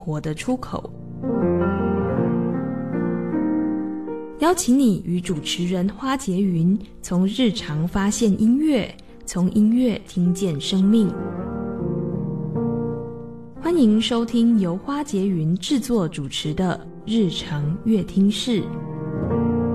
活的出口。邀请你与主持人花洁云从日常发现音乐，从音乐听见生命。欢迎收听由花洁云制作主持的日常乐听室。